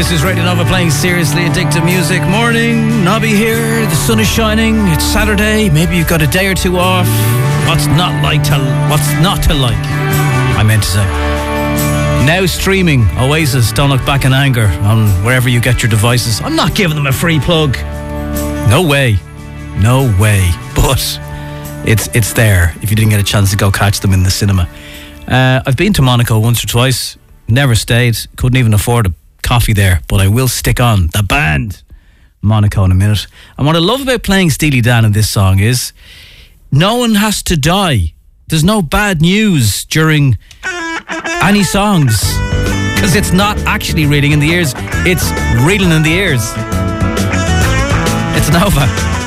This is Radio Nova playing seriously addictive music. Morning, Nobby here. The sun is shining. It's Saturday. Maybe you've got a day or two off. What's not to like? I meant to say. Now streaming Oasis, Don't Look Back in Anger on wherever you get your devices. I'm not giving them a free plug. No way. But it's there if you didn't get a chance to go catch them in the cinema. I've been to Monaco once or twice. Never stayed. Couldn't even afford a coffee there, but I will stick on the band Monaco in a minute. And what I love about playing Steely Dan in this song is no one has to die. There's no bad news during any songs because it's not actually reading in the ears, it's reeling in the ears. It's Nova.